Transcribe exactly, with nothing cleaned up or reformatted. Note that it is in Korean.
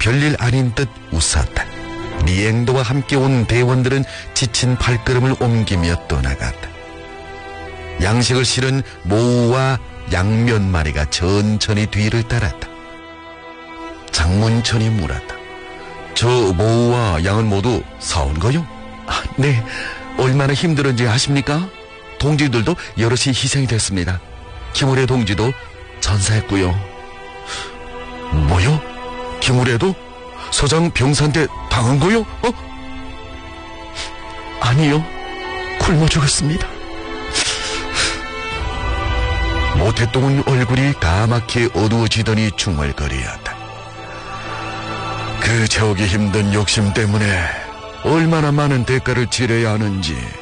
별일 아닌 듯 웃었다. 리앵도와 함께 온 대원들은 지친 발걸음을 옮기며 떠나갔다. 양식을 실은 모우와 양 몇 마리가 천천히 뒤를 따랐다. 장문천이 물었다. 저 모우와 양은 모두 사온 거요? 아, 네. 얼마나 힘들었는지 아십니까? 동지들도 여럿이 희생이 됐습니다. 김우래 동지도 전사했고요. 뭐요? 김우래도? 서장 병사한테 당한 거요? 어? 아니요. 굶어 죽었습니다. 모태똥은 얼굴이 까맣게 어두워지더니 중얼거리었다. 그 저기 힘든 욕심 때문에 얼마나 많은 대가를 치러야 하는지